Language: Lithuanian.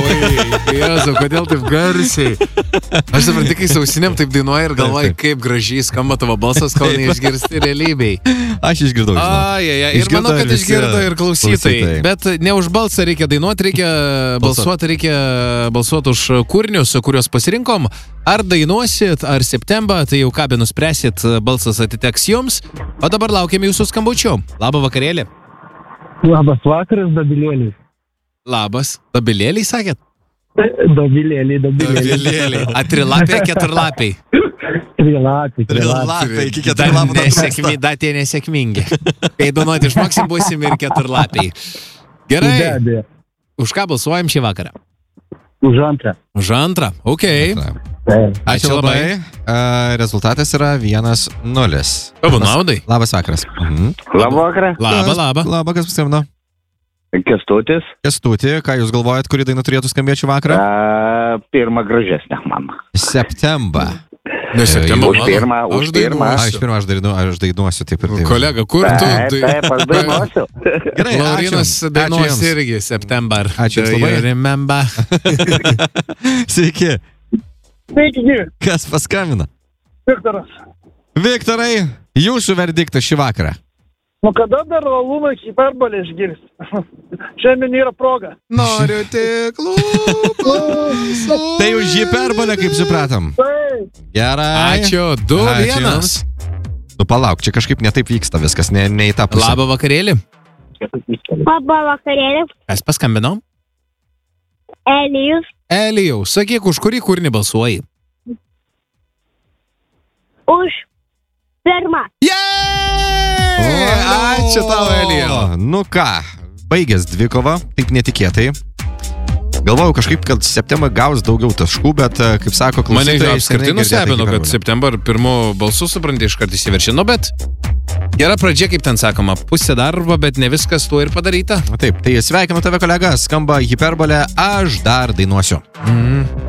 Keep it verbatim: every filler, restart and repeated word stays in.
Oi, Jėzau, kodėl taip garsiai? Aš dabar tik įsausinėm taip dainuoju ir galvoju, kaip gražiai skamba tavo balsas, kol neišgirsti realybei. Aš išgirdau. Ai, ai, ai. Ir Išgirdo manau, kad visi išgirdo ir klausytojai. klausytojai. Bet ne už balsą reikia dainuoti, reikia balsuoti, reikia balsuoti už kūrinius, kuriuos pasirinkom. Ar dainuosit, ar septembą, tai jau ką be nuspręsit, balsas atiteks jums. O dabar laukiam jūsų skambučių. Labą vakarėlį. Labas vakaras, Dobilėliai. Labas. Dobilėliai, sakėt? Dobilėliai, Dobilėliai. Dobilėliai. A trilapiai, keturlapiai? Trilapiai, trilapiai. Trilapiai, iki Dar keturlapio. nesėkmi, dar tie nesėkmingi. Kai dainuoti išmoksim, būsim ir keturlapiai. Gerai. Be abejo. Už ką balsuojam šį vakarą? Už antrą. Už antrą. Ok. Ačiū labai. Uh, rezultatas yra vienas nulis. Tavo naudai. Labas vakaras. Mhm. Labą vakarą. Labą, labą. Labą, kas paskambino? Kestutis. Kęstuti, ką jūs galvojat, kuri daina turėtų skambėti šį vakarą? A, pirma gražesnė, mama. Septemba. Ne, septemba. Už pirmą, už pirmą. A, iš pirmą aš dainuosiu, aš dainuosiu taip ir taip. Kolega, kur tu? Taip, taip, aš dainuosiu. Gerai, Laurinas ačiū. Ačiū dainuos jums. irgi september. Ačiū jums labai. Do you remember? Sveiki. Sveiki, Kas paskambina? Viktoras. Viktorai, jūsų verdiktas šį vakarą. Nu kada dar Alūną hiperbolę išgirsti? Šiandien yra proga. Noriu tik lūpų. Tai už hiperbolę, kaip supratom. Taip. Gerai. Ačiū. Du, Ačiū vienas. jums. Nu palauk, čia kažkaip netaip vyksta viskas, ne, ne į tą pusę. Labą vakarėlį. Labą vakarėlį. Kas paskambino? Elijus. Elijau, sakyk, už kurį kūrinį balsuoji? Už pirmą. Jei! Ačiū tau, Elijau. Nu ką, baigęs dvikova, taip netikėtai. Galvojau kažkaip, kad septemba gaus daugiau taškų, bet, kaip sako Mane klausytojai... apskritai nustebino, kad september pirmo balsu supranti iš karto įsiveršino, bet gera pradžia, kaip ten sakoma, pusė darbo, bet ne viskas tuo ir padaryta. Taip, tai sveikinu tave, kolega, skamba hiperbolė, aš dar dainuosiu. Mm.